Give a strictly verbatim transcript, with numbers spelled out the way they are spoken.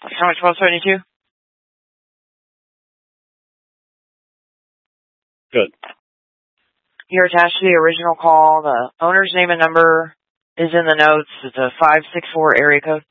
County twelve seventy-two? Good. You're attached to the original call. The owner's name and number is in the notes. It's a five six four area code.